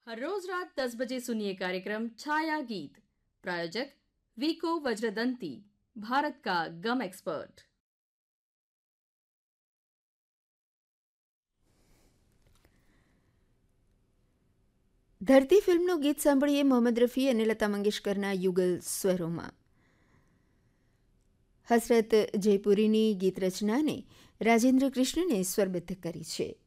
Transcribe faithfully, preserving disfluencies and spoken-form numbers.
हर रोज रात दस बजे सुनिए कार्यक्रम छाया गीत। प्रायोजक वीको वज्रदंती, भारत का गम एक्सपर्ट। ધરતી ફિલ્મનું ગીત સાંભળીએ મોહમ્મદ રફી અને લતા મંગેશકરના યુગલ સ્વરોમાં. હસરત જયપુરીની ગીત રચનાને રાજેન્દ્ર કૃષ્ણને સ્વરબદ્ધ કરી છે.